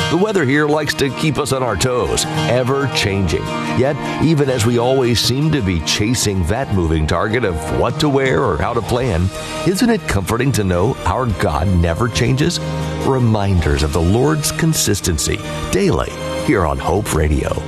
The weather here likes to keep us on our toes, ever changing. Yet, even as we always seem to be chasing that moving target of what to wear or how to plan, isn't it comforting to know our God never changes? Reminders of the Lord's consistency daily here on Hope Radio.